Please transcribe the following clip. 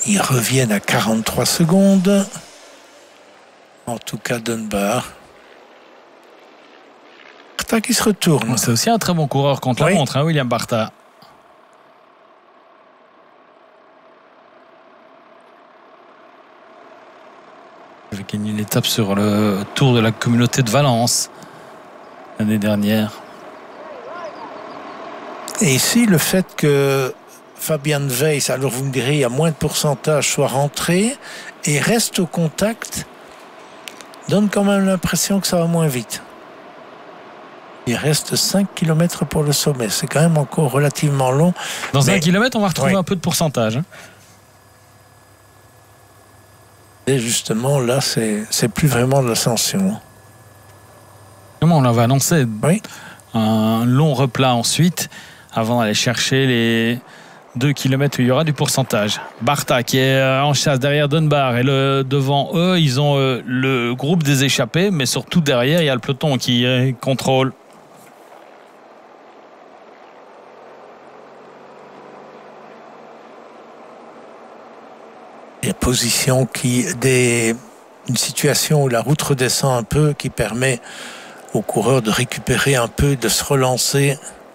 Ils reviennent à 43 secondes. En tout cas, Dunbar. Barta qui se retourne. C'est aussi un très bon coureur contre la montre, hein, William Barta. Il a gagné une étape sur le Tour de la Communauté de Valence l'année dernière. Et ici, le fait que Fabian Weiss, alors vous me direz, il y a moins de pourcentage, soit rentré et reste au contact, donne quand même l'impression que ça va moins vite. Il reste 5 km pour le sommet. C'est quand même encore relativement long. Dans 1 kilomètre, on va retrouver un peu de pourcentage. Et justement, là, c'est plus vraiment de l'ascension. Comment on l'avait annoncé? Un long replat ensuite, avant d'aller chercher les 2 km où il y aura du pourcentage. Barta qui est en chasse derrière Dunbar et devant eux, ils ont le groupe des échappés, mais surtout derrière, il y a le peloton qui contrôle. Il y a position une situation où la route redescend un peu, qui permet aux coureurs de récupérer un peu, de se relancer